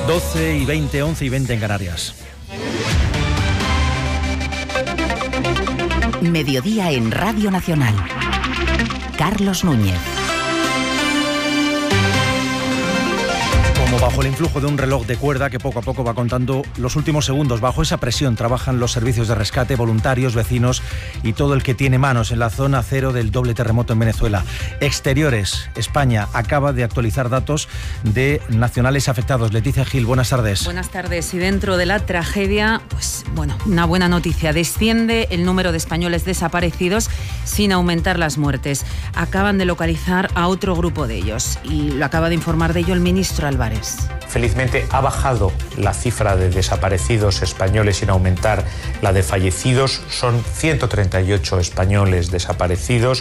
12:20, 11:20 en Canarias. Mediodía en Radio Nacional. Carlos Núñez. Como bajo el influjo de un reloj de cuerda que poco a poco va contando los últimos segundos, bajo esa presión trabajan los servicios de rescate, voluntarios, vecinos y todo el que tiene manos en la zona cero del doble terremoto en Venezuela. Exteriores, España acaba de actualizar datos de nacionales afectados. Leticia Gil, buenas tardes. Buenas tardes. Y dentro de la tragedia, pues bueno, una buena noticia. Desciende el número de españoles desaparecidos sin aumentar las muertes. Acaban de localizar a otro grupo de ellos y lo acaba de informar de ello el ministro Álvarez. Felizmente ha bajado la cifra de desaparecidos españoles sin aumentar la de fallecidos. Son 138 españoles desaparecidos,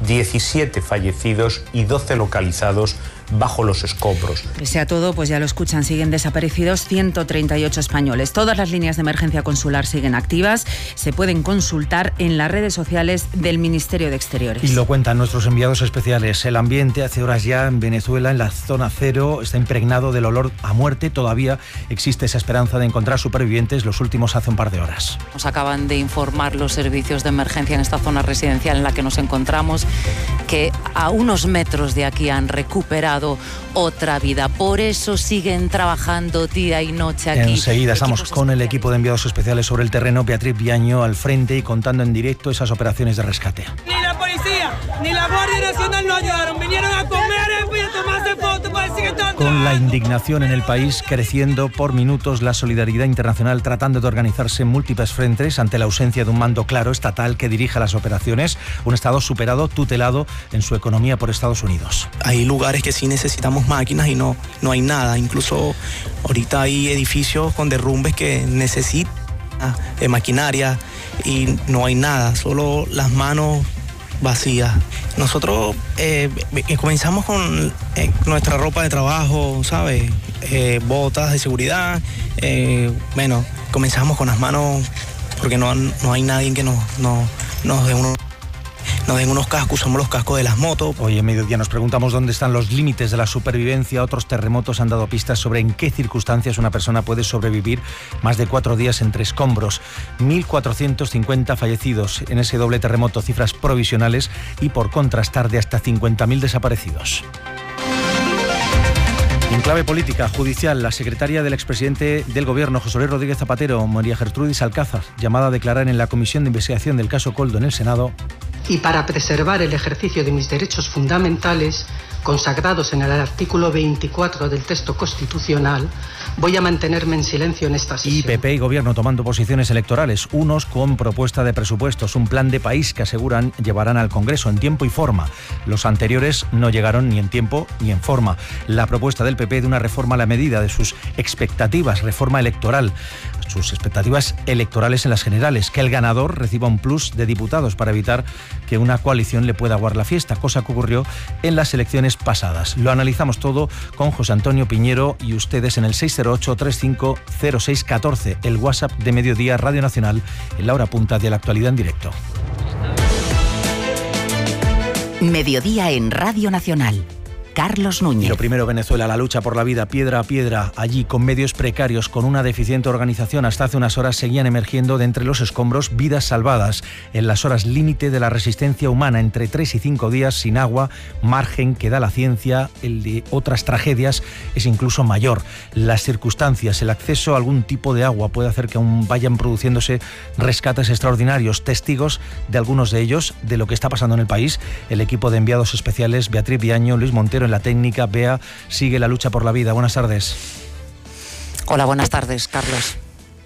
17 fallecidos y 12 localizados bajo los escombros. Pese a todo, pues ya lo escuchan, siguen desaparecidos 138 españoles. Todas las líneas de emergencia consular siguen activas. Se pueden consultar en las redes sociales del Ministerio de Exteriores. Y lo cuentan nuestros enviados especiales. El ambiente hace horas ya en Venezuela, en la zona cero, está impregnado del olor a muerte. Todavía existe esa esperanza de encontrar supervivientes, los últimos hace un par de horas. Nos acaban de informar los servicios de emergencia en esta zona residencial en la que nos encontramos que a unos metros de aquí han recuperado otra vida. Por eso siguen trabajando día y noche aquí. Enseguida estamos con el equipo de enviados especiales sobre el terreno, Beatriz Viaño al frente y contando en directo esas operaciones de rescate. Ni la policía, ni la Guardia Nacional nos ayudaron. Vinieron a comer y a tomarse fotos para decir que están con la indignación en el país creciendo por minutos, la solidaridad internacional tratando de organizarse en múltiples frentes ante la ausencia de un mando claro estatal que dirija las operaciones, un Estado superado, tutelado en su economía por Estados Unidos. Hay lugares que sí necesitamos máquinas y no hay nada. Incluso ahorita hay edificios con derrumbes que necesitan maquinaria y no hay nada, solo las manos vacías. Nosotros comenzamos con nuestra ropa de trabajo, ¿sabes? Botas de seguridad. Bueno, comenzamos con las manos porque no hay nadie que nos den unos cascos, usamos los cascos de las motos. Hoy en Mediodía nos preguntamos dónde están los límites de la supervivencia. Otros terremotos han dado pistas sobre en qué circunstancias una persona puede sobrevivir más de 4 días entre escombros. 1.450 fallecidos en ese doble terremoto, cifras provisionales y por contrastar de hasta 50.000 desaparecidos. En clave política, judicial, la secretaria del expresidente del Gobierno, José Luis Rodríguez Zapatero, María Gertrudis Alcázar, llamada a declarar en la Comisión de Investigación del caso Koldo en el Senado. Y para preservar el ejercicio de mis derechos fundamentales, consagrados en el artículo 24 del texto constitucional, voy a mantenerme en silencio en esta sesión. Y PP y Gobierno tomando posiciones electorales, unos con propuesta de presupuestos, un plan de país que aseguran llevarán al Congreso en tiempo y forma. Los anteriores no llegaron ni en tiempo ni en forma. La propuesta del PP de una reforma a la medida de sus expectativas, reforma electoral, sus expectativas electorales en las generales, que el ganador reciba un plus de diputados para evitar que una coalición le pueda aguar la fiesta, cosa que ocurrió en las elecciones pasadas. Lo analizamos todo con José Antonio Piñero y ustedes en el 608-350614, el WhatsApp de Mediodía Radio Nacional, en la hora punta de la actualidad en directo. Mediodía en Radio Nacional. Carlos Núñez. Y lo primero, Venezuela, la lucha por la vida, piedra a piedra, allí con medios precarios, con una deficiente organización. Hasta hace unas horas seguían emergiendo de entre los escombros vidas salvadas en las horas límite de la resistencia humana, entre 3 y 5 días sin agua, margen que da la ciencia. El de otras tragedias es incluso mayor. Las circunstancias, el acceso a algún tipo de agua puede hacer que aún vayan produciéndose rescates extraordinarios. Testigos de algunos de ellos, de lo que está pasando en el país, el equipo de enviados especiales, Beatriz Viaño, Luis Montero en la técnica. Bea sigue la lucha por la vida. Buenas tardes. Hola, buenas tardes, Carlos.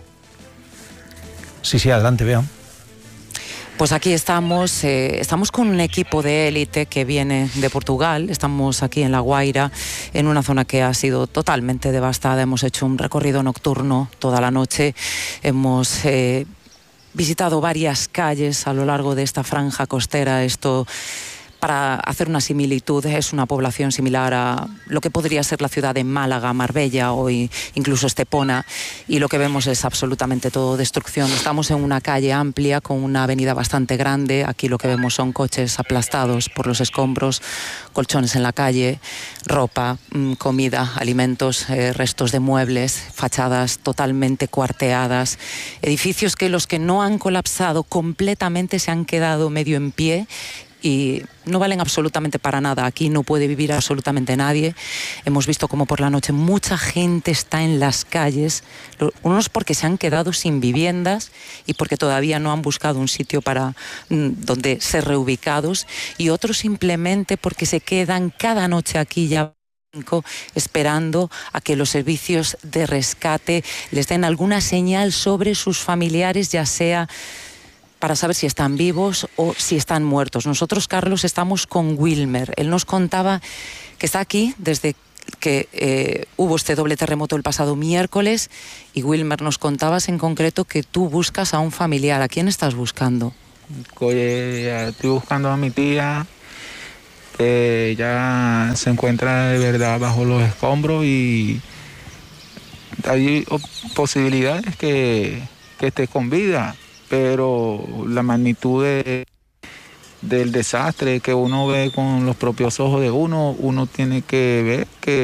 Sí, adelante, Bea. Pues aquí estamos con un equipo de élite que viene de Portugal. Estamos aquí en La Guaira, en una zona que ha sido totalmente devastada. Hemos hecho un recorrido nocturno toda la noche. Hemos visitado varias calles a lo largo de esta franja costera. Esto para hacer una similitud, es una población similar a lo que podría ser la ciudad de Málaga, Marbella o incluso Estepona, y lo que vemos es absolutamente todo destrucción. Estamos en una calle amplia con una avenida bastante grande. Aquí lo que vemos son coches aplastados por los escombros, colchones en la calle, ropa, comida, alimentos, restos de muebles, fachadas totalmente cuarteadas, edificios que los que no han colapsado completamente se han quedado medio en pie y no valen absolutamente para nada. Aquí no puede vivir absolutamente nadie. Hemos visto como por la noche mucha gente está en las calles, unos porque se han quedado sin viviendas y porque todavía no han buscado un sitio para donde ser reubicados, y otros simplemente porque se quedan cada noche aquí ya esperando a que los servicios de rescate les den alguna señal sobre sus familiares, ya sea para saber si están vivos o si están muertos. Nosotros, Carlos, estamos con Wilmer. Él nos contaba que está aquí desde que hubo este doble terremoto el pasado miércoles, y Wilmer, nos contabas en concreto que tú buscas a un familiar. ¿A quién estás buscando? Estoy buscando a mi tía, que ya se encuentra de verdad bajo los escombros, y hay posibilidades que esté con vida, pero la magnitud del desastre que uno ve con los propios ojos de uno tiene que ver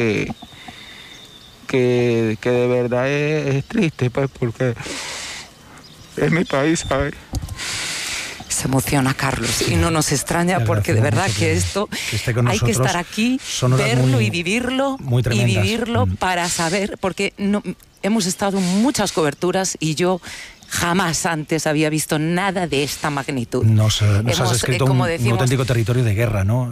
que de verdad es triste, pues, porque es mi país, ¿sabes? Se emociona, Carlos, y no nos extraña, porque de verdad que esto hay que estar aquí, verlo y vivirlo, para saber, porque hemos estado en muchas coberturas y yo jamás antes había visto nada de esta magnitud. Nos has descrito un auténtico territorio de guerra, ¿no?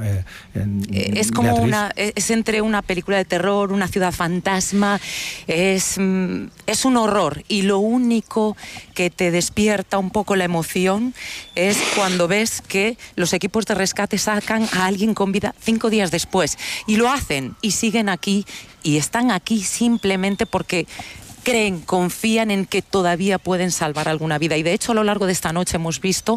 Es como es entre una película de terror, una ciudad fantasma, es un horror, y lo único que te despierta un poco la emoción es cuando ves que los equipos de rescate sacan a alguien con vida 5 días después, y lo hacen y siguen aquí, y están aquí simplemente porque creen, confían en que todavía pueden salvar alguna vida. Y de hecho, a lo largo de esta noche hemos visto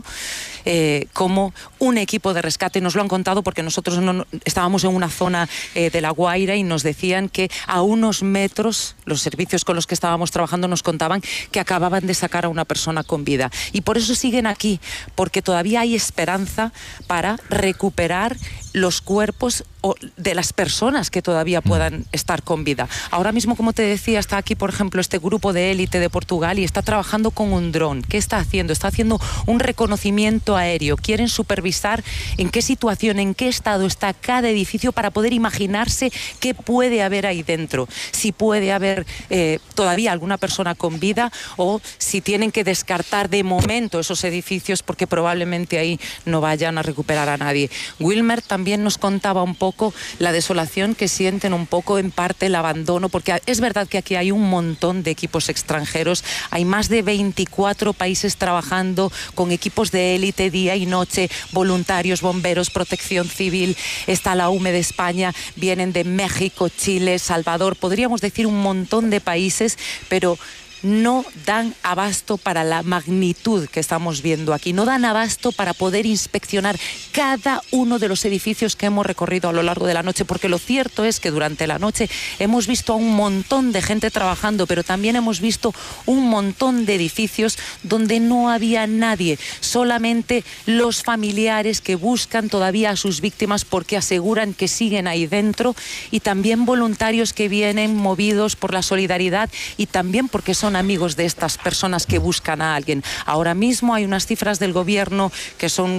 cómo un equipo de rescate, nos lo han contado porque nosotros estábamos en una zona de La Guaira, y nos decían que a unos metros, los servicios con los que estábamos trabajando nos contaban que acababan de sacar a una persona con vida. Y por eso siguen aquí, porque todavía hay esperanza para recuperar los cuerpos de las personas que todavía puedan estar con vida. Ahora mismo, como te decía, está aquí, por ejemplo, este grupo de élite de Portugal, y está trabajando con un dron. ¿Qué está haciendo? Está haciendo un reconocimiento aéreo. Quieren supervisar en qué situación, en qué estado está cada edificio, para poder imaginarse qué puede haber ahí dentro. Si puede haber todavía alguna persona con vida, o si tienen que descartar de momento esos edificios porque probablemente ahí no vayan a recuperar a nadie. Wilmer también nos contaba un poco la desolación que sienten, un poco en parte el abandono, porque es verdad que aquí hay un montón de equipos extranjeros, hay más de 24 países trabajando con equipos de élite día y noche, voluntarios, bomberos, protección civil, está la UME de España, vienen de México, Chile, Salvador, podríamos decir un montón de países, pero no dan abasto para la magnitud que estamos viendo aquí, no dan abasto para poder inspeccionar cada uno de los edificios que hemos recorrido a lo largo de la noche, porque lo cierto es que durante la noche hemos visto a un montón de gente trabajando, pero también hemos visto un montón de edificios donde no había nadie, solamente los familiares que buscan todavía a sus víctimas porque aseguran que siguen ahí dentro, y también voluntarios que vienen movidos por la solidaridad y también porque son amigos de estas personas que buscan a alguien. Ahora mismo hay unas cifras del gobierno que son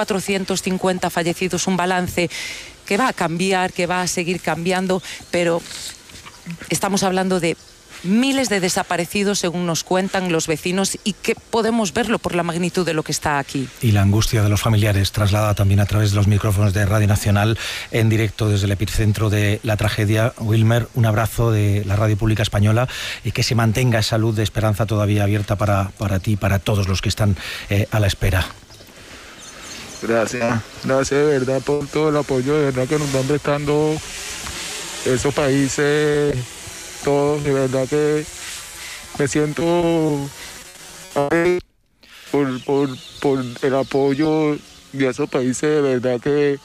1.450 fallecidos, un balance que va a cambiar, que va a seguir cambiando, pero estamos hablando de miles de desaparecidos, según nos cuentan los vecinos, y que podemos verlo por la magnitud de lo que está aquí. Y la angustia de los familiares, trasladada también a través de los micrófonos de Radio Nacional, en directo desde el epicentro de la tragedia. Wilmer, un abrazo de la Radio Pública Española, y que se mantenga esa luz de esperanza todavía abierta para ti y para todos los que están a la espera. Gracias de verdad por todo el apoyo de verdad que nos están prestando esos países. Todos, de verdad que me siento por el apoyo y esos países de verdad que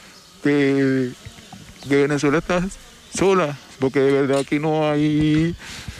Venezuela está sola, porque de verdad aquí no hay,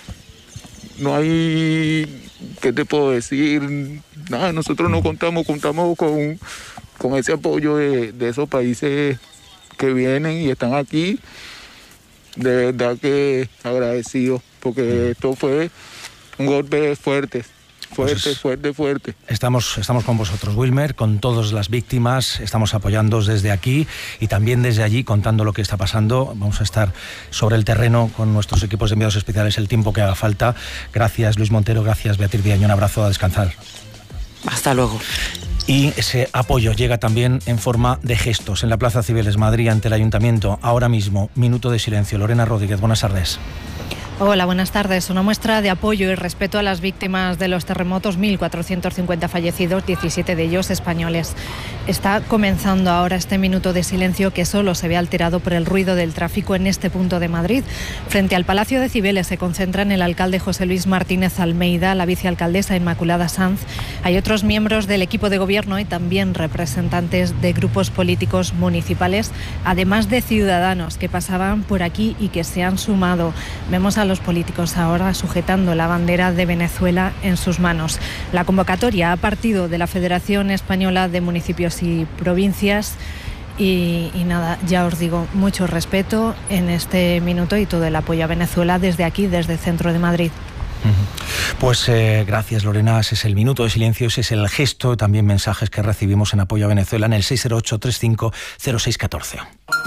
¿qué te puedo decir? Nada, nosotros no contamos con ese apoyo de esos países que vienen y están aquí. De verdad que agradecido, porque esto fue un golpe fuerte. Fuerte. Estamos con vosotros, Wilmer, con todas las víctimas, estamos apoyándoos desde aquí y también desde allí contando lo que está pasando. Vamos a estar sobre el terreno con nuestros equipos de enviados especiales el tiempo que haga falta. Gracias, Luis Montero, gracias, Beatriz Viaño, un abrazo, a descansar. Hasta luego. Y ese apoyo llega también en forma de gestos en la Plaza Cibeles, Madrid, ante el Ayuntamiento. Ahora mismo, minuto de silencio. Lorena Rodríguez, buenas tardes. Hola, buenas tardes. Una muestra de apoyo y respeto a las víctimas de los terremotos, 1.450 fallecidos, 17 de ellos españoles. Está comenzando ahora este minuto de silencio que solo se ve alterado por el ruido del tráfico en este punto de Madrid. Frente al Palacio de Cibeles se concentran el alcalde José Luis Martínez Almeida, la vicealcaldesa Inmaculada Sanz. Hay otros miembros del equipo de gobierno y también representantes de grupos políticos municipales, además de ciudadanos que pasaban por aquí y que se han sumado. Vemos a los políticos ahora sujetando la bandera de Venezuela en sus manos. La convocatoria ha partido de la Federación Española de Municipios y Provincias y nada, ya os digo, mucho respeto en este minuto y todo el apoyo a Venezuela desde aquí, desde el centro de Madrid. Pues gracias, Lorena. Ese es el minuto de silencio, ese es el gesto, también mensajes que recibimos en apoyo a Venezuela en el 608-350614.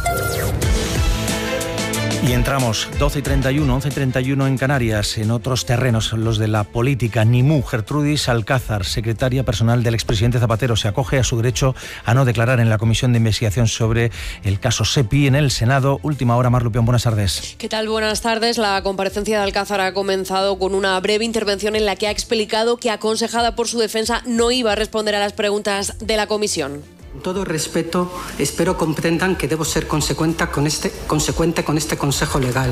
Y entramos 12:31, 11:31 en Canarias, en otros terrenos, los de la política. Nimú Gertrudis Alcázar, secretaria personal del expresidente Zapatero, se acoge a su derecho a no declarar en la comisión de investigación sobre el caso SEPI en el Senado. Última hora, Mar Lupión, buenas tardes. ¿Qué tal? Buenas tardes. La comparecencia de Alcázar ha comenzado con una breve intervención en la que ha explicado que, aconsejada por su defensa, no iba a responder a las preguntas de la comisión. Con todo respeto, espero comprendan que debo ser consecuente con este consejo legal.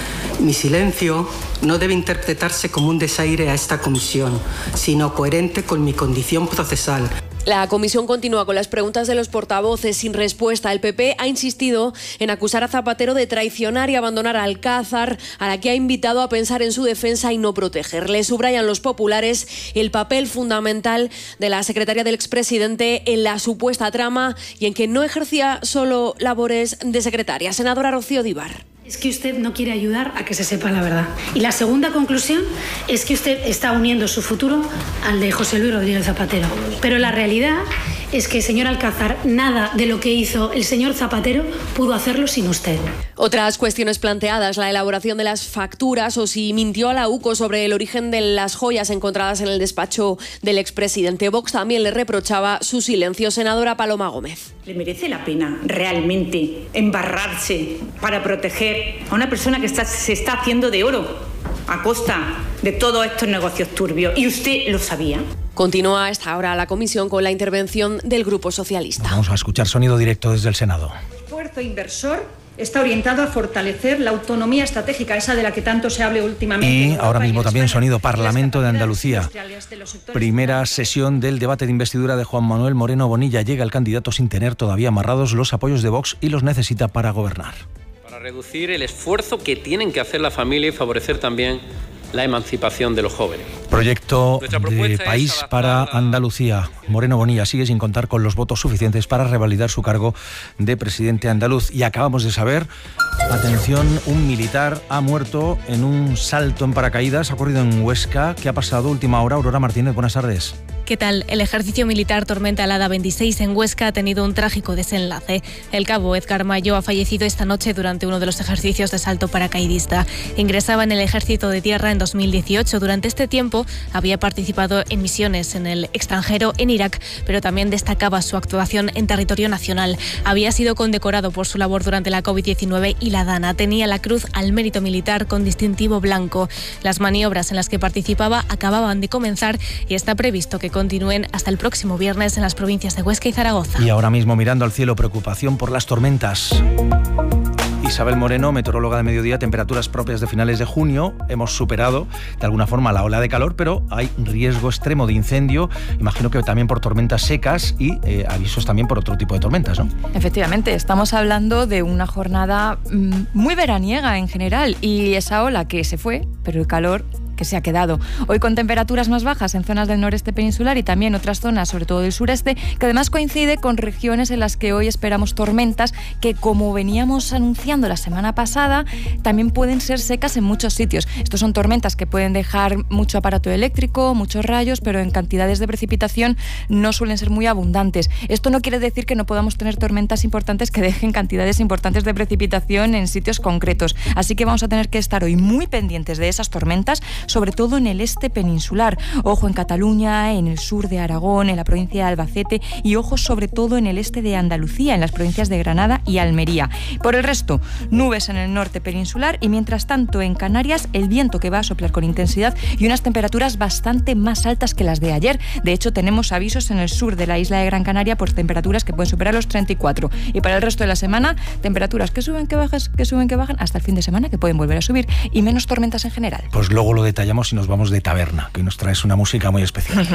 Mi silencio no debe interpretarse como un desaire a esta comisión, sino coherente con mi condición procesal. La comisión continúa con las preguntas de los portavoces sin respuesta. El PP ha insistido en acusar a Zapatero de traicionar y abandonar a Alcázar, a la que ha invitado a pensar en su defensa y no protegerle. Subrayan los populares el papel fundamental de la secretaria del expresidente en la supuesta trama y en que no ejercía solo labores de secretaria. Senadora Rocío Díbar. Es que usted no quiere ayudar a que se sepa la verdad. Y la segunda conclusión es que usted está uniendo su futuro al de José Luis Rodríguez Zapatero. Pero la realidad es que, señor Alcázar, nada de lo que hizo el señor Zapatero pudo hacerlo sin usted. Otras cuestiones planteadas, la elaboración de las facturas o si mintió a la UCO sobre el origen de las joyas encontradas en el despacho del expresidente. Vox también le reprochaba su silencio. Senadora Paloma Gómez. ¿Le merece la pena realmente embarrarse para proteger a una persona que se está haciendo de oro a costa de todos estos negocios turbios? ¿Y usted lo sabía? Continúa a esta hora la comisión con la intervención del Grupo Socialista. Vamos a escuchar sonido directo desde el Senado. El esfuerzo inversor está orientado a fortalecer la autonomía estratégica, esa de la que tanto se hable últimamente. Y ahora mismo también sonido Parlamento de Andalucía. Primera sesión del debate de investidura de Juan Manuel Moreno Bonilla. Llega el candidato sin tener todavía amarrados los apoyos de Vox y los necesita para gobernar. Para reducir el esfuerzo que tienen que hacer la familia y favorecer también la emancipación de los jóvenes. Proyecto de país para Andalucía. Moreno Bonilla sigue sin contar con los votos suficientes para revalidar su cargo de presidente andaluz. Y acabamos de saber, atención, un militar ha muerto en un salto en paracaídas. Ha ocurrido en Huesca. ¿Qué ha pasado? Última hora. Aurora Martínez, buenas tardes. ¿Qué tal? El Ejército Militar Tormenta Alada 26 en Huesca ha tenido un trágico desenlace. El cabo Edgar Mayo ha fallecido esta noche durante uno de los ejercicios de salto paracaidista. Ingresaba en el Ejército de Tierra en 2018. Durante este tiempo había participado en misiones en el extranjero, en Irak, pero también destacaba su actuación en territorio nacional. Había sido condecorado por su labor durante la COVID-19 y la Dana. Tenía la Cruz al Mérito Militar con distintivo blanco. Las maniobras en las que participaba acababan de comenzar y está previsto que continúen hasta el próximo viernes en las provincias de Huesca y Zaragoza. Y ahora mismo mirando al cielo, preocupación por las tormentas. Isabel Moreno, meteoróloga de mediodía, temperaturas propias de finales de junio. Hemos superado de alguna forma la ola de calor, pero hay riesgo extremo de incendio, imagino que también por tormentas secas y avisos también por otro tipo de tormentas, ¿no? Efectivamente, estamos hablando de una jornada muy veraniega en general y esa ola que se fue, pero el calor que se ha quedado. Hoy con temperaturas más bajas en zonas del noreste peninsular y también otras zonas, sobre todo del sureste, que además coincide con regiones en las que hoy esperamos tormentas que, como veníamos anunciando la semana pasada, también pueden ser secas en muchos sitios. Estos son tormentas que pueden dejar mucho aparato eléctrico, muchos rayos, pero en cantidades de precipitación no suelen ser muy abundantes. Esto no quiere decir que no podamos tener tormentas importantes que dejen cantidades importantes de precipitación en sitios concretos. Así que vamos a tener que estar hoy muy pendientes de esas tormentas, sobre todo en el este peninsular. Ojo en Cataluña, en el sur de Aragón, en la provincia de Albacete y ojo sobre todo en el este de Andalucía, en las provincias de Granada y Almería. Por el resto, nubes en el norte peninsular y mientras tanto en Canarias el viento que va a soplar con intensidad y unas temperaturas bastante más altas que las de ayer. De hecho, tenemos avisos en el sur de la isla de Gran Canaria por temperaturas que pueden superar los 34. Y para el resto de la semana, temperaturas que suben, que bajan, hasta el fin de semana que pueden volver a subir y menos tormentas en general. Pues luego lo detallamos y nos vamos de taberna, que nos traes una música muy especial.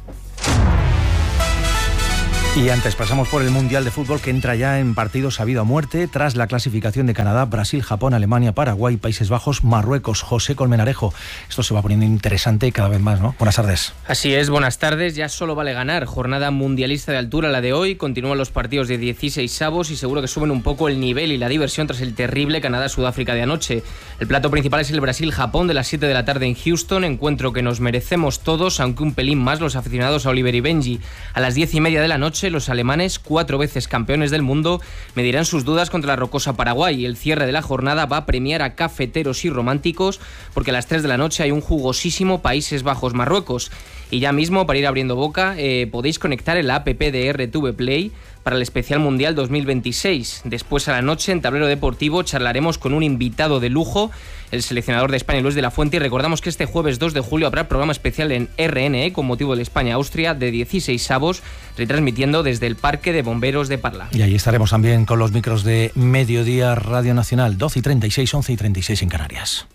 Y antes pasamos por el Mundial de Fútbol que entra ya en partidos a vida o muerte tras la clasificación de Canadá, Brasil, Japón, Alemania, Paraguay, Países Bajos, Marruecos. José Colmenarejo, esto se va poniendo interesante cada vez más, ¿no? Buenas tardes. Así es, buenas tardes. Ya solo vale ganar. Jornada mundialista de altura la de hoy. Continúan los partidos de 16avos y seguro que suben un poco el nivel y la diversión tras el terrible Canadá-Sudáfrica de anoche. El plato principal es el Brasil-Japón de las 7 de la tarde en Houston. Encuentro que nos merecemos todos, aunque un pelín más los aficionados a Oliver y Benji. A las 10:30 de la noche, los alemanes, 4 veces campeones del mundo, medirán sus dudas contra la rocosa Paraguay. El cierre de la jornada va a premiar a cafeteros y románticos porque a las 3 de la noche hay un jugosísimo Países Bajos-Marruecos. Y ya mismo, para ir abriendo boca, podéis conectar en la app de RTV Play para el especial Mundial 2026. Después a la noche, en Tablero Deportivo, charlaremos con un invitado de lujo, el seleccionador de España, Luis de la Fuente, y recordamos que este jueves 2 de julio habrá programa especial en RNE con motivo del España-Austria de 16avos, retransmitiendo desde el Parque de Bomberos de Parla. Y ahí estaremos también con los micros de Mediodía Radio Nacional, 12:36, 11:36 en Canarias.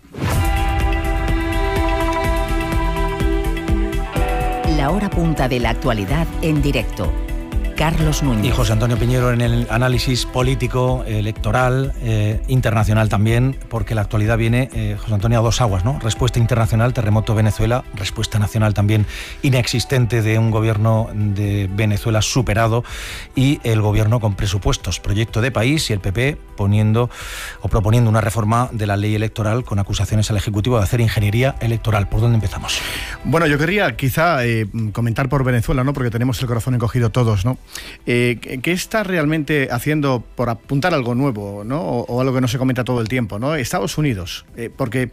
La hora punta de la actualidad en directo. Carlos Núñez. Y José Antonio Piñero en el análisis político, electoral, internacional también, porque la actualidad viene, José Antonio, a dos aguas, ¿no? Respuesta internacional, terremoto Venezuela, respuesta nacional también inexistente de un gobierno de Venezuela superado y el gobierno con presupuestos, proyecto de país y el PP proponiendo una reforma de la ley electoral con acusaciones al Ejecutivo de hacer ingeniería electoral. ¿Por dónde empezamos? Bueno, yo querría quizá comentar por Venezuela, ¿no? Porque tenemos el corazón encogido todos, ¿no? ¿Qué está realmente haciendo por apuntar algo nuevo, ¿no? O algo que no se comenta todo el tiempo, ¿no? Estados Unidos, porque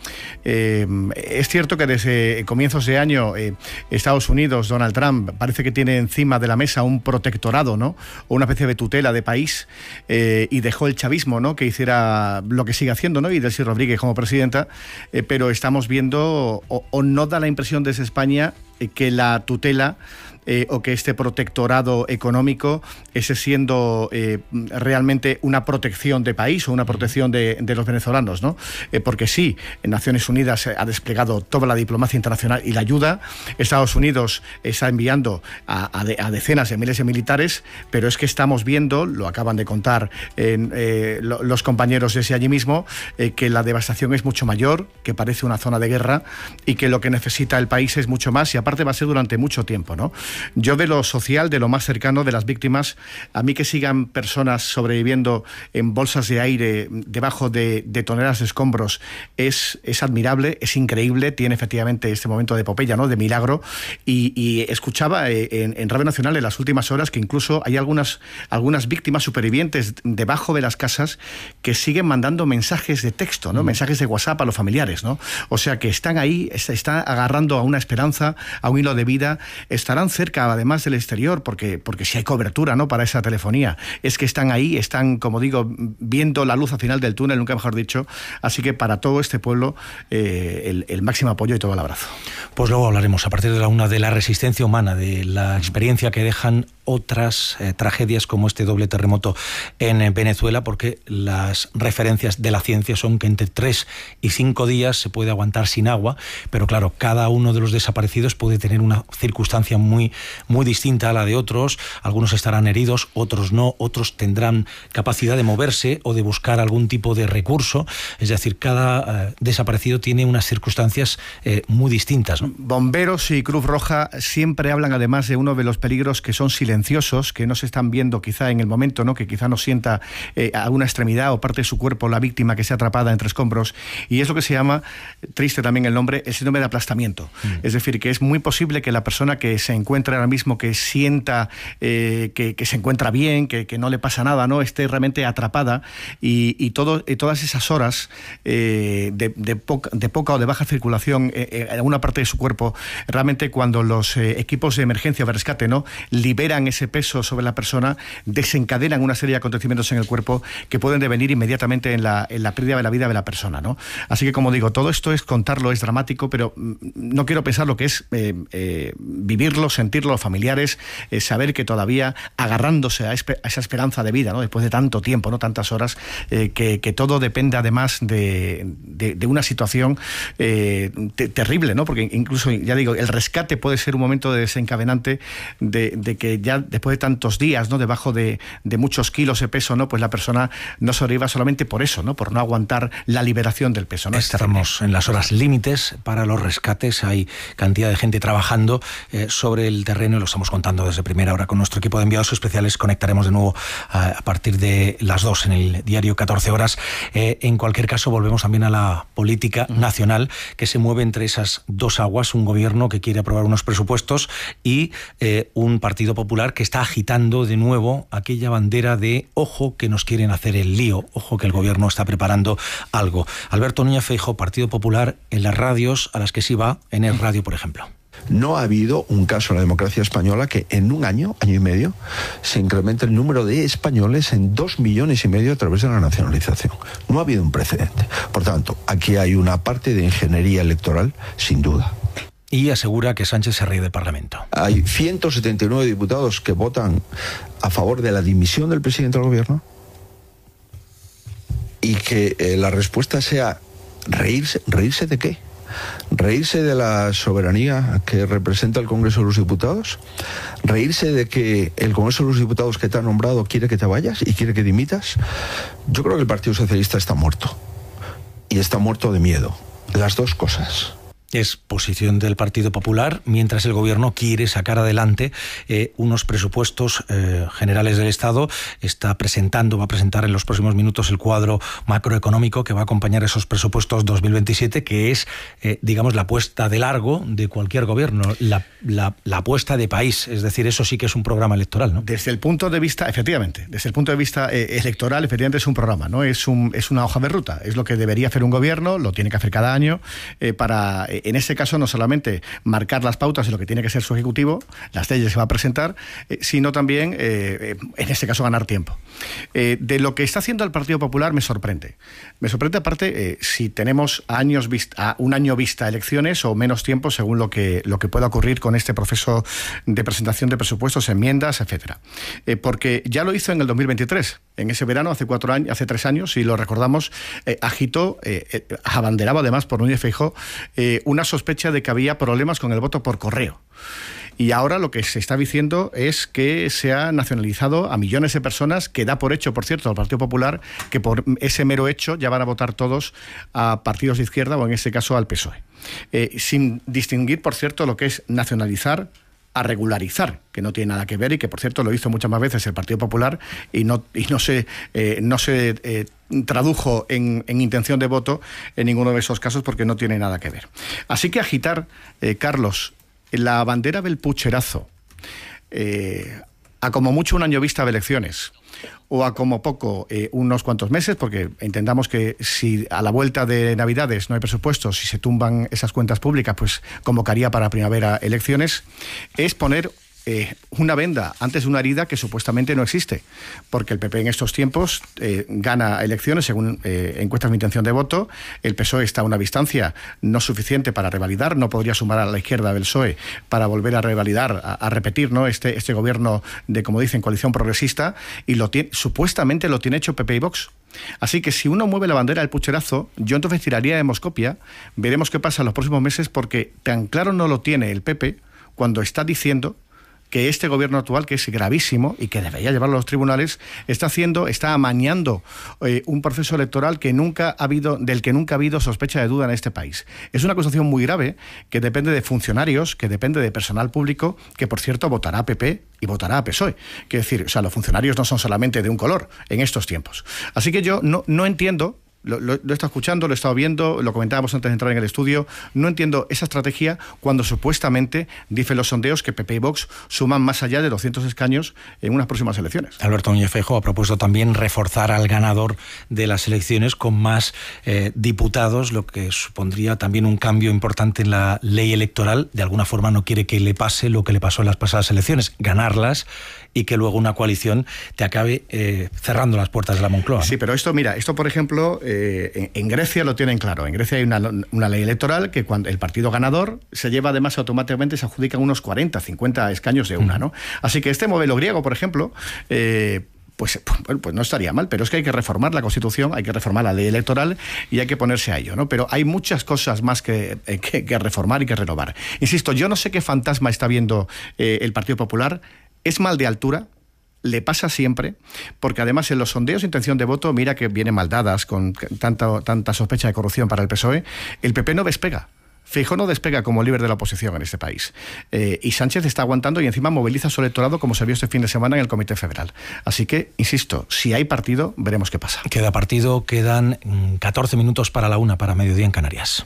es cierto que desde comienzos de año Estados Unidos, Donald Trump, parece que tiene encima de la mesa un protectorado, ¿no? O una especie de tutela de país, y dejó el chavismo, ¿no? Que hiciera lo que sigue haciendo, ¿no? Y Delcy Rodríguez como presidenta, pero estamos viendo, o no da la impresión desde España, que la tutela o que este protectorado económico esté siendo realmente una protección de país o una protección de los venezolanos, ¿no? Porque sí, en Naciones Unidas ha desplegado toda la diplomacia internacional y la ayuda. Estados Unidos está enviando a decenas de miles de militares, pero es que estamos viendo, lo acaban de contar los compañeros desde allí mismo, que la devastación es mucho mayor, que parece una zona de guerra y que lo que necesita el país es mucho más y aparte va a ser durante mucho tiempo, ¿no? Yo de lo social, de lo más cercano, de las víctimas, a mí que sigan personas sobreviviendo en bolsas de aire debajo de toneladas de escombros es admirable, es increíble, tiene efectivamente este momento de epopeya, ¿no? De milagro, y escuchaba en Radio Nacional en las últimas horas que incluso hay algunas víctimas supervivientes debajo de las casas que siguen mandando mensajes de texto, ¿no? Mensajes de WhatsApp a los familiares, ¿no? O sea que están ahí, están agarrando a una esperanza, a un hilo de vida, estarán cerca además del exterior, porque si hay cobertura, ¿no? Para esa telefonía, es que están ahí, están, como digo, viendo la luz al final del túnel, nunca mejor dicho, así que para todo este pueblo el máximo apoyo y todo el abrazo. Pues luego hablaremos a partir de la 1 de la resistencia humana, de la experiencia que dejan otras tragedias como este doble terremoto en Venezuela, porque las referencias de la ciencia son que entre 3 y 5 días se puede aguantar sin agua, pero claro, cada uno de los desaparecidos puede tener una circunstancia muy, muy distinta a la de otros. Algunos estarán heridos, otros no, otros tendrán capacidad de moverse o de buscar algún tipo de recurso. Es decir, cada desaparecido tiene unas circunstancias muy distintas, ¿no? Bomberos y Cruz Roja siempre hablan además de uno de los peligros que son silenciosos, que no se están viendo quizá en el momento, ¿no? Que quizá no sienta alguna extremidad o parte de su cuerpo la víctima que sea atrapada entre escombros, y es lo que se llama, triste también el nombre, el síndrome de aplastamiento. Es decir, que es muy posible que la persona que se encuentra ahora mismo, que sienta que se encuentra bien, que no le pasa nada, ¿no? Esté realmente atrapada, y todas esas horas de poca o de baja circulación en alguna parte de su cuerpo, realmente cuando los equipos de emergencia o de rescate, ¿no?, liberan ese peso sobre la persona, desencadenan una serie de acontecimientos en el cuerpo que pueden devenir inmediatamente en la pérdida de la vida de la persona, ¿no? Así que, como digo, todo esto es contarlo, es dramático, pero no quiero pensar lo que es vivirlo, sentirlo, los familiares, saber que todavía agarrándose a esa esperanza de vida, ¿no?, después de tanto tiempo, no tantas horas, que todo depende además de una situación terrible, ¿no? Porque incluso, ya digo, el rescate puede ser un momento desencadenante de que ya después de tantos días, ¿no?, debajo de muchos kilos de peso, ¿no?, pues la persona no sobreviva solamente por eso, ¿no?, por no aguantar la liberación del peso, ¿no? Estamos en las horas límites para los rescates, hay cantidad de gente trabajando sobre el terreno, y lo estamos contando desde primera hora con nuestro equipo de enviados especiales. Conectaremos de nuevo a partir de las 2 en el diario 14 horas. En cualquier caso, volvemos también a la política nacional, que se mueve entre esas dos aguas, un gobierno que quiere aprobar unos presupuestos y un Partido Popular que está agitando de nuevo aquella bandera de ojo que nos quieren hacer el lío, ojo que el gobierno está preparando algo. Alberto Núñez Feijóo, Partido Popular, en las radios a las que sí va, en el radio, por ejemplo. No ha habido un caso en la democracia española que en un año y medio, se incremente el número de españoles en 2,5 millones a través de la nacionalización. No ha habido un precedente. Por tanto, aquí hay una parte de ingeniería electoral, sin duda. Y asegura que Sánchez se ríe del Parlamento. Hay 179 diputados que votan a favor de la dimisión del presidente del gobierno, y que la respuesta sea reírse. ¿Reírse de qué? ¿Reírse de la soberanía que representa el Congreso de los Diputados? ¿Reírse de que el Congreso de los Diputados que te ha nombrado quiere que te vayas y quiere que dimitas? Yo creo que el Partido Socialista está muerto, y está muerto de miedo. Las dos cosas. Es posición del Partido Popular, mientras el Gobierno quiere sacar adelante unos presupuestos generales del Estado. Va a presentar en los próximos minutos el cuadro macroeconómico que va a acompañar esos presupuestos 2027, que es, digamos, la apuesta de largo de cualquier gobierno, la apuesta de país. Es decir, eso sí que es un programa electoral, ¿no? Desde el punto de vista, efectivamente, desde el punto de vista electoral, efectivamente es un programa, ¿no? Es una hoja de ruta. Es lo que debería hacer un gobierno, lo tiene que hacer cada año para... en este caso, no solamente marcar las pautas de lo que tiene que ser su ejecutivo, las leyes que va a presentar, sino también, en este caso, ganar tiempo. De lo que está haciendo el Partido Popular me sorprende. Me sorprende, aparte, si tenemos a un año vista elecciones o menos tiempo, según lo que pueda ocurrir con este proceso de presentación de presupuestos, enmiendas, etcétera. Porque ya lo hizo en el 2023. En ese verano, hace 3 años, si lo recordamos, agitó, abanderaba además por Núñez Feijóo, una sospecha de que había problemas con el voto por correo. Y ahora lo que se está diciendo es que se ha nacionalizado a millones de personas, que da por hecho, por cierto, al Partido Popular, que por ese mero hecho ya van a votar todos a partidos de izquierda, o en este caso al PSOE. Sin distinguir, por cierto, lo que es nacionalizar a regularizar, que no tiene nada que ver, y que, por cierto, lo hizo muchas más veces el Partido Popular y no se tradujo en intención de voto en ninguno de esos casos, porque no tiene nada que ver. Así que agitar, Carlos, la bandera del pucherazo a como mucho un año vista de elecciones, o a como poco unos cuantos meses, porque entendamos que si a la vuelta de Navidades no hay presupuestos, si se tumban esas cuentas públicas, pues convocaría para primavera elecciones, es poner una venda antes de una herida que supuestamente no existe, porque el PP en estos tiempos gana elecciones según encuestas de intención de voto. El PSOE está a una distancia no suficiente para revalidar, no podría sumar a la izquierda del PSOE para volver a revalidar, a repetir, ¿no?, este gobierno de, como dicen, coalición progresista, y supuestamente lo tiene hecho PP y Vox. Así que si uno mueve la bandera del pucherazo, yo entonces tiraría de Moscopia. Veremos qué pasa en los próximos meses, porque tan claro no lo tiene el PP cuando está diciendo que este gobierno actual, que es gravísimo y que debería llevarlo a los tribunales, está amañando un proceso electoral del que nunca ha habido sospecha de duda en este país. Es una acusación muy grave que depende de funcionarios, que depende de personal público, que por cierto votará a PP y votará a PSOE. Quiero decir, los funcionarios no son solamente de un color en estos tiempos. Así que yo no entiendo. Lo he estado escuchando, lo he estado viendo, lo comentábamos antes de entrar en el estudio. No entiendo esa estrategia cuando supuestamente dicen los sondeos que PP y Vox suman más allá de 200 escaños en unas próximas elecciones. Alberto Núñez Feijóo ha propuesto también reforzar al ganador de las elecciones con más diputados, lo que supondría también un cambio importante en la ley electoral. De alguna forma no quiere que le pase lo que le pasó en las pasadas elecciones, ganarlas y que luego una coalición te acabe cerrando las puertas de la Moncloa. Sí, pero esto por ejemplo, en Grecia lo tienen claro. En Grecia hay una ley electoral que cuando el partido ganador se lleva, además automáticamente se adjudican unos 40, 50 escaños de una, ¿no? Así que este modelo griego, por ejemplo, pues no estaría mal, pero es que hay que reformar la Constitución, hay que reformar la ley electoral y hay que ponerse a ello, ¿no? Pero hay muchas cosas más que reformar y que renovar. Insisto, yo no sé qué fantasma está viendo el Partido Popular. Es mal de altura. Le pasa siempre, porque además en los sondeos de intención de voto, mira que vienen mal dadas, con tanta sospecha de corrupción para el PSOE, el PP no despega. Feijóo no despega como líder de la oposición en este país. Y Sánchez está aguantando y encima moviliza su electorado, como se vio este fin de semana en el Comité Federal. Así que, insisto, si hay partido, veremos qué pasa. Queda partido, quedan 14 minutos para la 1, para mediodía en Canarias.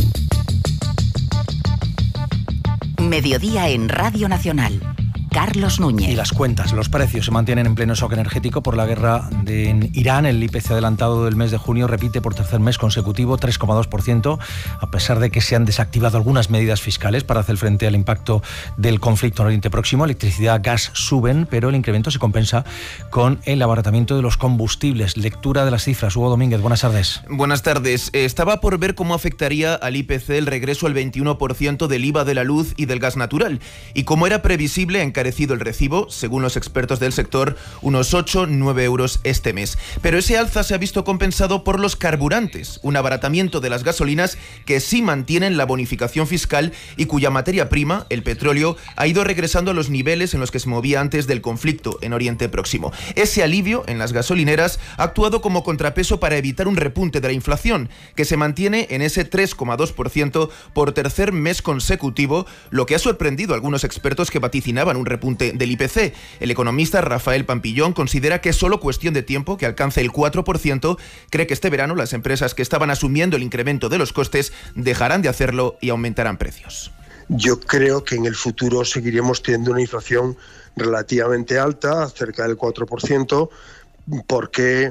Mediodía en Radio Nacional. Carlos Núñez. Y las cuentas, los precios se mantienen en pleno shock energético por la guerra en Irán. El IPC adelantado del mes de junio repite por tercer mes consecutivo 3,2%, a pesar de que se han desactivado algunas medidas fiscales para hacer frente al impacto del conflicto en Oriente Próximo. Electricidad, gas suben, pero el incremento se compensa con el abaratamiento de los combustibles. Lectura de las cifras. Hugo Domínguez, buenas tardes. Buenas tardes. Estaba por ver cómo afectaría al IPC el regreso al 21% del IVA de la luz y del gas natural. Y como era previsible, encarecido el recibo, según los expertos del sector, unos 8-9 euros este mes. Pero ese alza se ha visto compensado por los carburantes, un abaratamiento de las gasolinas que sí mantienen la bonificación fiscal y cuya materia prima, el petróleo, ha ido regresando a los niveles en los que se movía antes del conflicto en Oriente Próximo. Ese alivio en las gasolineras ha actuado como contrapeso para evitar un repunte de la inflación, que se mantiene en ese 3,2% por tercer mes consecutivo, lo que ha sorprendido a algunos expertos que vaticinaban un repunte del IPC. El economista Rafael Pampillón considera que es solo cuestión de tiempo que alcance el 4%, cree que este verano las empresas que estaban asumiendo el incremento de los costes dejarán de hacerlo y aumentarán precios. Yo creo que en el futuro seguiremos teniendo una inflación relativamente alta, cerca del 4%, porque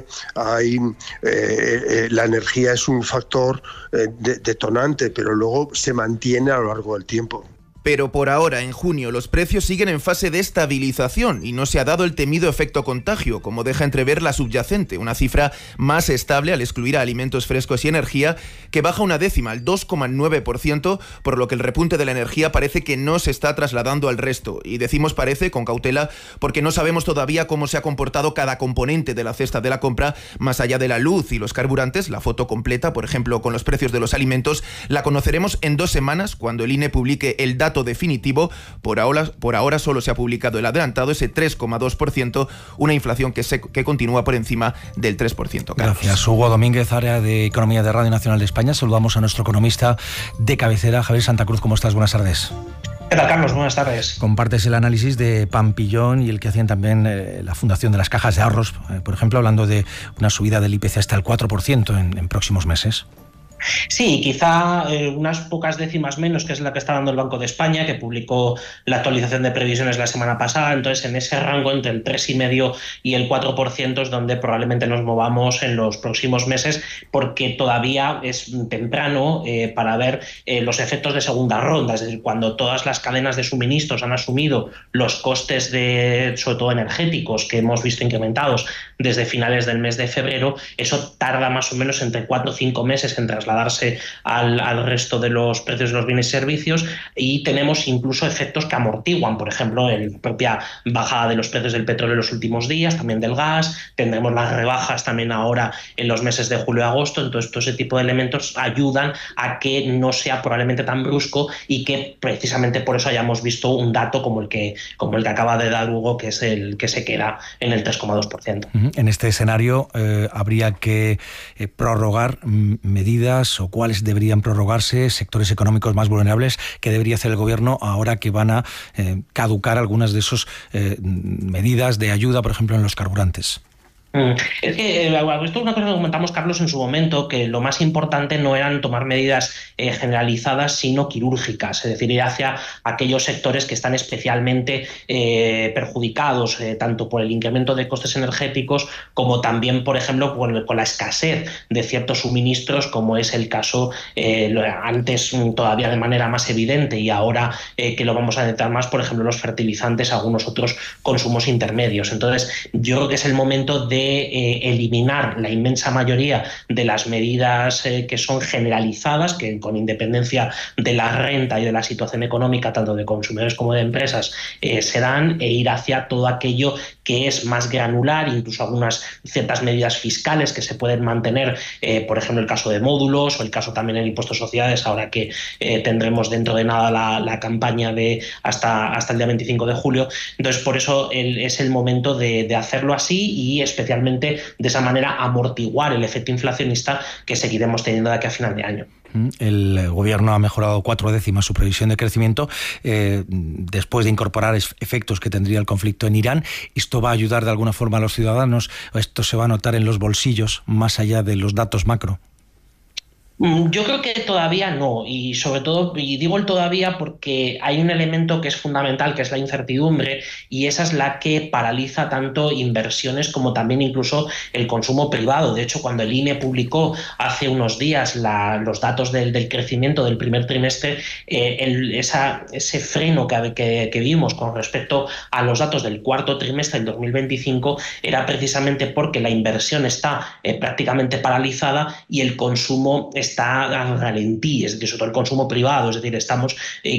la energía es un factor detonante, pero luego se mantiene a lo largo del tiempo. Pero por ahora, en junio, los precios siguen en fase de estabilización y no se ha dado el temido efecto contagio, como deja entrever la subyacente, una cifra más estable al excluir a alimentos frescos y energía, que baja una décima, al 2,9%, por lo que el repunte de la energía parece que no se está trasladando al resto. Y decimos parece con cautela porque no sabemos todavía cómo se ha comportado cada componente de la cesta de la compra, más allá de la luz y los carburantes. La foto completa, por ejemplo, con los precios de los alimentos, la conoceremos en 2 semanas, cuando el INE publique el dato definitivo. Por ahora solo se ha publicado el adelantado, ese 3,2%, una inflación que continúa por encima del 3%. Carlos. Gracias. Hugo Domínguez, área de Economía de Radio Nacional de España. Saludamos a nuestro economista de cabecera, Javier Santa Cruz. ¿Cómo estás? Buenas tardes. ¿Qué tal, Carlos? Buenas tardes. Compartes el análisis de Pampillón y el que hacían también la Fundación de las Cajas de Ahorros, por ejemplo, hablando de una subida del IPC hasta el 4% en próximos meses. Sí, quizá unas pocas décimas menos, que es la que está dando el Banco de España, que publicó la actualización de previsiones la semana pasada. Entonces, en ese rango entre el 3,5% y el 4% es donde probablemente nos movamos en los próximos meses, porque todavía es temprano para ver los efectos de segunda ronda. Es decir, cuando todas las cadenas de suministros han asumido los costes, sobre todo energéticos, que hemos visto incrementados desde finales del mes de febrero, eso tarda más o menos entre 4 o 5 meses en trasladarse al resto de los precios de los bienes y servicios, y tenemos incluso efectos que amortiguan, por ejemplo, en la propia bajada de los precios del petróleo en los últimos días, también del gas, tendremos las rebajas también ahora en los meses de julio y agosto. Entonces, todo ese tipo de elementos ayudan a que no sea probablemente tan brusco y que precisamente por eso hayamos visto un dato como el que acaba de dar Hugo, que es el que se queda en el 3,2%. En este escenario habría que prorrogar medidas, o cuáles deberían prorrogarse, sectores económicos más vulnerables, que debería hacer el gobierno ahora que van a caducar algunas de esas medidas de ayuda, por ejemplo, en los carburantes. Es que esto es una cosa que comentamos, Carlos, en su momento, que lo más importante no eran tomar medidas generalizadas, sino quirúrgicas, es decir, ir hacia aquellos sectores que están especialmente perjudicados, tanto por el incremento de costes energéticos como también, por ejemplo, con la escasez de ciertos suministros, como es el caso antes todavía de manera más evidente y ahora que lo vamos a detectar más, por ejemplo, los fertilizantes, algunos otros consumos intermedios. Entonces, yo creo que es el momento de eliminar la inmensa mayoría de las medidas que son generalizadas, que con independencia de la renta y de la situación económica tanto de consumidores como de empresas se dan, e ir hacia todo aquello que es más granular, incluso algunas ciertas medidas fiscales que se pueden mantener, por ejemplo el caso de módulos o el caso también del impuesto de sociedades, ahora que tendremos dentro de nada la campaña de hasta el día 25 de julio. Entonces, por eso es el momento de hacerlo así y especialmente de esa manera amortiguar el efecto inflacionista que seguiremos teniendo de aquí a final de año. El gobierno ha mejorado 4 décimas su previsión de crecimiento después de incorporar efectos que tendría el conflicto en Irán. ¿Esto va a ayudar de alguna forma a los ciudadanos? ¿O esto se va a notar en los bolsillos más allá de los datos macro? Yo creo que todavía no, y sobre todo, y digo el todavía porque hay un elemento que es fundamental, que es la incertidumbre, y esa es la que paraliza tanto inversiones como también incluso el consumo privado. De hecho, cuando el INE publicó hace unos días los datos del crecimiento del primer trimestre, ese freno que vimos con respecto a los datos del cuarto trimestre del 2025 era precisamente porque la inversión está prácticamente paralizada y el consumo está a ralentí, es decir, sobre todo el consumo privado. Es decir, estamos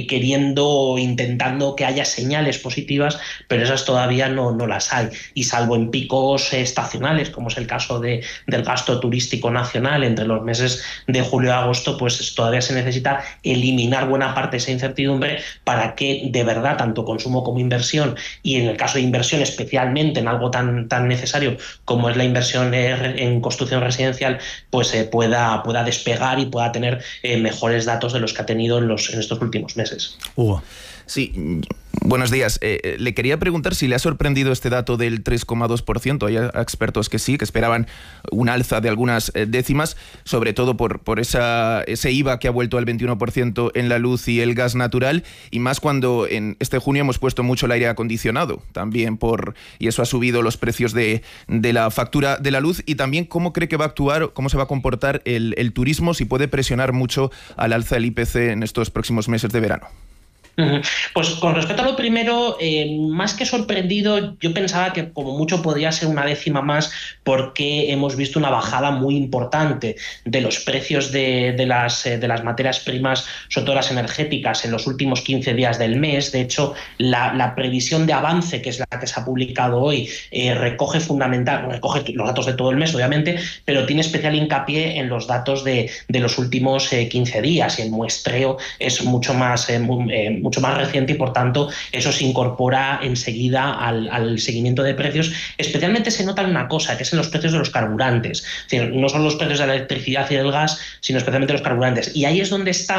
intentando que haya señales positivas, pero esas todavía no las hay, y salvo en picos estacionales, como es el caso del gasto turístico nacional entre los meses de julio y agosto, pues todavía se necesita eliminar buena parte de esa incertidumbre para que de verdad tanto consumo como inversión, y en el caso de inversión especialmente en algo tan necesario como es la inversión en construcción residencial, pues pueda despegar y pueda tener mejores datos de los que ha tenido en estos últimos meses. Hugo. Sí, buenos días. Le quería preguntar si le ha sorprendido este dato del 3,2%. Hay expertos que sí, que esperaban un alza de algunas décimas, sobre todo por ese IVA que ha vuelto al 21% en la luz y el gas natural, y más cuando en este junio hemos puesto mucho el aire acondicionado también y eso ha subido los precios de la factura de la luz. Y también cómo cree que va a actuar, cómo se va a comportar el turismo, si puede presionar mucho al alza del IPC en estos próximos meses de verano. Pues con respecto a lo primero, más que sorprendido, yo pensaba que como mucho podría ser una décima más, porque hemos visto una bajada muy importante de los precios de las materias primas, sobre todo las energéticas, en los últimos 15 días del mes. De hecho, la previsión de avance, que es la que se ha publicado hoy, recoge los datos de todo el mes, obviamente, pero tiene especial hincapié en los datos de los últimos 15 días, y el muestreo es mucho más reciente, y por tanto eso se incorpora enseguida al seguimiento de precios. Especialmente se nota una cosa, que es en los precios de los carburantes. Es decir, no son los precios de la electricidad y del gas, sino especialmente los carburantes. Y ahí es donde está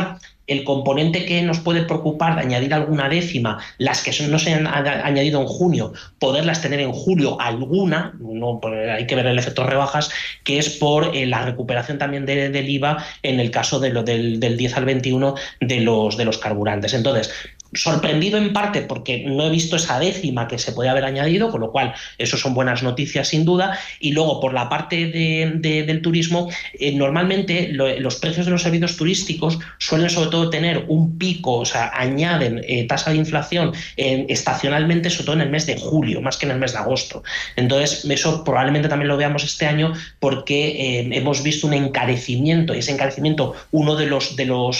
el componente que nos puede preocupar de añadir alguna décima, las que no se han añadido en junio, poderlas tener en julio alguna, no, hay que ver el efecto rebajas, que es por la recuperación también del IVA en el caso del 10 al 21 de los carburantes. Entonces, sorprendido en parte porque no he visto esa décima que se puede haber añadido, con lo cual eso son buenas noticias sin duda. Y luego por la parte del turismo, normalmente los precios de los servicios turísticos suelen sobre todo tener un pico, o sea, añaden tasa de inflación estacionalmente, sobre todo en el mes de julio, más que en el mes de agosto. Entonces eso probablemente también lo veamos este año porque hemos visto un encarecimiento, y ese encarecimiento, uno de los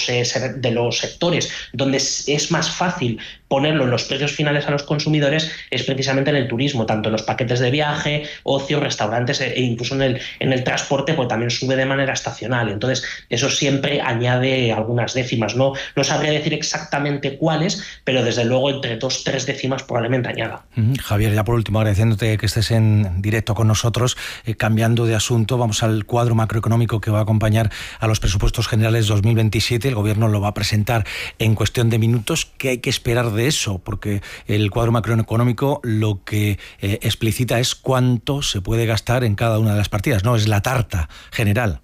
sectores donde es más fácil ponerlo en los precios finales a los consumidores es precisamente en el turismo, tanto en los paquetes de viaje, ocio, restaurantes e incluso en el transporte, pues también sube de manera estacional. Entonces eso siempre añade algunas décimas. No sabría decir exactamente cuáles, pero desde luego entre 2-3 décimas probablemente añada. Javier, ya por último, agradeciéndote que estés en directo con nosotros, cambiando de asunto, vamos al cuadro macroeconómico que va a acompañar a los presupuestos generales 2027. El Gobierno lo va a presentar en cuestión de minutos. ¿Qué hay que esperar de eso? Porque el cuadro macroeconómico lo que explicita es cuánto se puede gastar en cada una de las partidas, ¿no? Es la tarta general.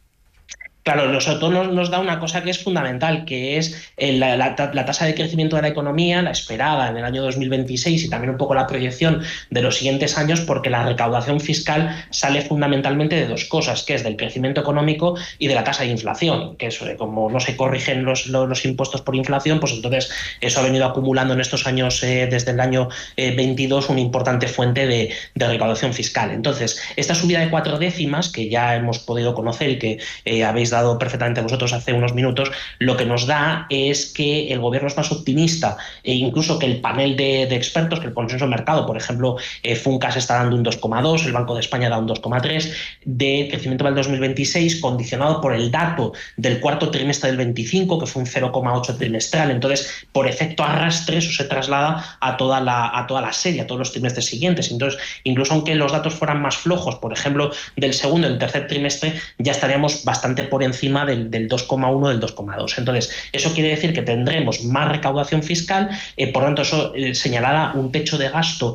Claro, sobre todo nos da una cosa que es fundamental, que es la tasa de crecimiento de la economía, la esperada en el año 2026 y también un poco la proyección de los siguientes años, porque la recaudación fiscal sale fundamentalmente de dos cosas, que es del crecimiento económico y de la tasa de inflación, que es, como no se corrigen los impuestos por inflación, pues entonces eso ha venido acumulando en estos años, desde el año 22, una importante fuente de recaudación fiscal. Entonces, esta subida de 4 décimas, que ya hemos podido conocer y que habéis dado perfectamente vosotros hace unos minutos, lo que nos da es que el Gobierno es más optimista e incluso que el panel de expertos, que el consenso de mercado, por ejemplo, Funcas está dando un 2,2, el Banco de España da un 2,3 de crecimiento para el 2026, condicionado por el dato del cuarto trimestre del 25, que fue un 0,8 trimestral. Entonces, por efecto arrastre, eso se traslada a toda la serie, a todos los trimestres siguientes. Entonces, incluso aunque los datos fueran más flojos, por ejemplo, del segundo y del tercer trimestre, ya estaríamos bastante por encima del 2,1, del 2,2. Entonces, eso quiere decir que tendremos más recaudación fiscal, por tanto, eso señalará un techo de gasto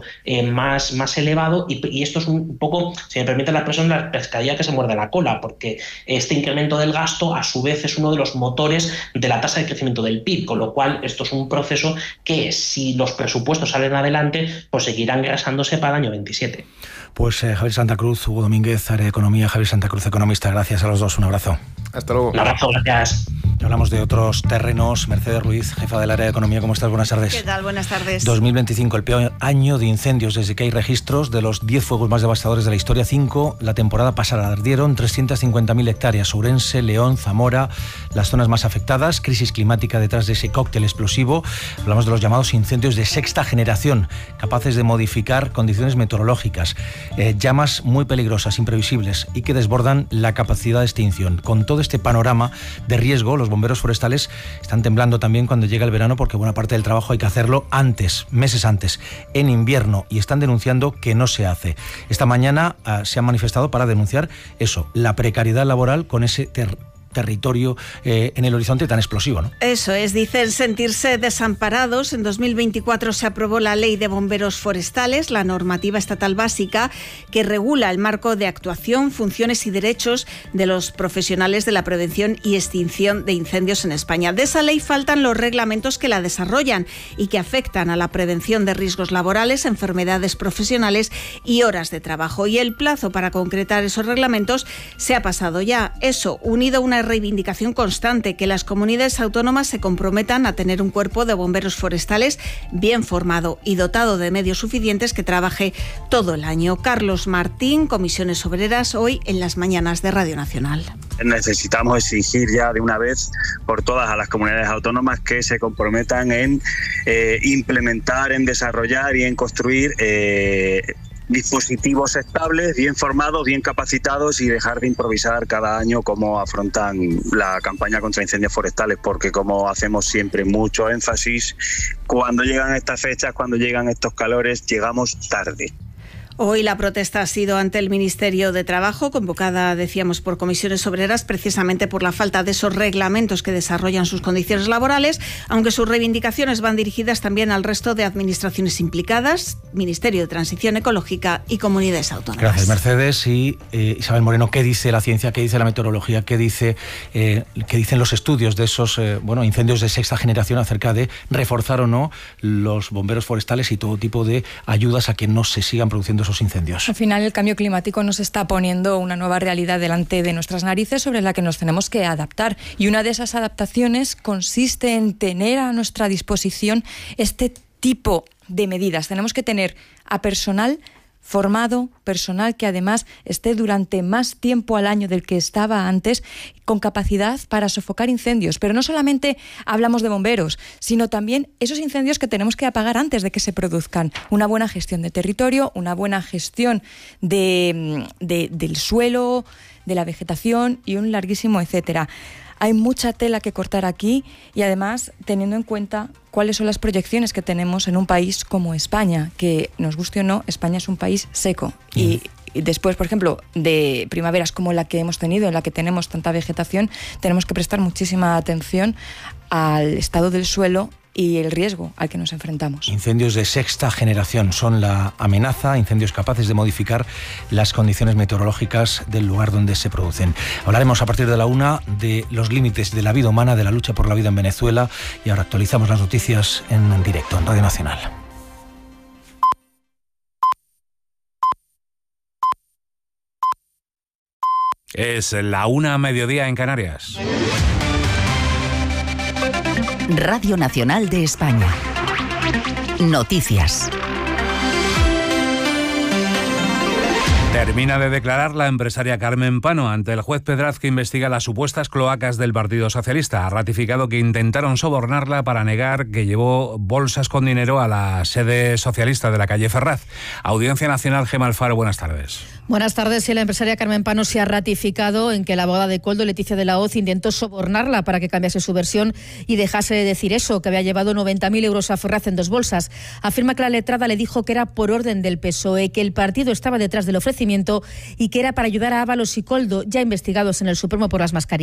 más elevado, y esto es un poco, si me permite la expresión, la pescadilla que se muerde la cola, porque este incremento del gasto, a su vez, es uno de los motores de la tasa de crecimiento del PIB, con lo cual esto es un proceso que, si los presupuestos salen adelante, pues seguirá engrasándose para el año 27. Pues Javier Santa Cruz, Hugo Domínguez, área de Economía, Javier Santa Cruz, economista. Gracias a los dos, un abrazo. Hasta luego. Un abrazo, gracias. Hablamos de otros terrenos. Mercedes Ruiz, jefa del área de Economía, ¿cómo estás? Buenas tardes. ¿Qué tal? Buenas tardes. 2025, el peor año de incendios desde que hay registros. De los 10 fuegos más devastadores de la historia, 5 la temporada pasada. Ardieron 350.000 hectáreas. Ourense, León, Zamora, las zonas más afectadas. Crisis climática detrás de ese cóctel explosivo. Hablamos de los llamados incendios de sexta generación, capaces de modificar condiciones meteorológicas. Llamas muy peligrosas, imprevisibles y que desbordan la capacidad de extinción. Con todo este panorama de riesgo, los bomberos forestales están temblando también cuando llega el verano, porque buena parte del trabajo hay que hacerlo antes, meses antes, en invierno, y están denunciando que no se hace. Esta mañana se han manifestado para denunciar eso, la precariedad laboral con ese territorio en el horizonte tan explosivo, ¿no? Eso es, dicen sentirse desamparados. En 2024 se aprobó la Ley de Bomberos Forestales, la normativa estatal básica que regula el marco de actuación, funciones y derechos de los profesionales de la prevención y extinción de incendios en España. De esa ley faltan los reglamentos que la desarrollan y que afectan a la prevención de riesgos laborales, enfermedades profesionales y horas de trabajo. Y el plazo para concretar esos reglamentos se ha pasado ya. Eso, unido a una reivindicación constante, que las comunidades autónomas se comprometan a tener un cuerpo de bomberos forestales bien formado y dotado de medios suficientes que trabaje todo el año. Carlos Martín, Comisiones Obreras, hoy en las mañanas de Radio Nacional. Necesitamos exigir ya de una vez por todas a las comunidades autónomas que se comprometan en implementar, en desarrollar y en construir dispositivos estables, bien formados, bien capacitados, y dejar de improvisar cada año como afrontan la campaña contra incendios forestales, porque, como hacemos siempre mucho énfasis, cuando llegan estas fechas, cuando llegan estos calores, llegamos tarde. Hoy la protesta ha sido ante el Ministerio de Trabajo, convocada, decíamos, por comisiones obreras, precisamente por la falta de esos reglamentos que desarrollan sus condiciones laborales, aunque sus reivindicaciones van dirigidas también al resto de administraciones implicadas, Ministerio de Transición Ecológica y Comunidades Autónomas. Gracias, Mercedes. Y Isabel Moreno, ¿qué dice la ciencia, qué dice la meteorología, qué dicen los estudios de esos incendios de sexta generación acerca de reforzar o no los bomberos forestales y todo tipo de ayudas a que no se sigan produciendo esos incendios? Al final, el cambio climático nos está poniendo una nueva realidad delante de nuestras narices sobre la que nos tenemos que adaptar. Y una de esas adaptaciones consiste en tener a nuestra disposición este tipo de medidas. Tenemos que tener a personal formado, personal que además esté durante más tiempo al año del que estaba antes, con capacidad para sofocar incendios. Pero no solamente hablamos de bomberos, sino también esos incendios que tenemos que apagar antes de que se produzcan. Una buena gestión de territorio, una buena gestión del suelo, de la vegetación y un larguísimo etcétera. Hay mucha tela que cortar aquí y además teniendo en cuenta cuáles son las proyecciones que tenemos en un país como España, que nos guste o no, España es un país seco. Y después, por ejemplo, de primaveras como la que hemos tenido, en la que tenemos tanta vegetación, tenemos que prestar muchísima atención al estado del suelo y el riesgo al que nos enfrentamos. Incendios de sexta generación son la amenaza, incendios capaces de modificar las condiciones meteorológicas del lugar donde se producen. Hablaremos a partir de la 1 de los límites de la vida humana, de la lucha por la vida en Venezuela, y ahora actualizamos las noticias en directo en Radio Nacional. Es la 1 a mediodía en Canarias. Radio Nacional de España. Noticias. Termina de declarar la empresaria Carmen Pano ante el juez Pedraz, que investiga las supuestas cloacas del Partido Socialista. Ha ratificado que intentaron sobornarla para negar que llevó bolsas con dinero a la sede socialista de la calle Ferraz. Audiencia Nacional, Gemma Alfaro, buenas tardes. Buenas tardes. Sí, la empresaria Carmen Pano se ha ratificado en que la abogada de Koldo, Leticia de la Hoz, intentó sobornarla para que cambiase su versión y dejase de decir eso, que había llevado 90.000 euros a Ferraz en 2 bolsas. Afirma que la letrada le dijo que era por orden del PSOE, que el partido estaba detrás del ofrecimiento y que era para ayudar a Ábalos y Koldo, ya investigados en el Supremo por las mascarillas.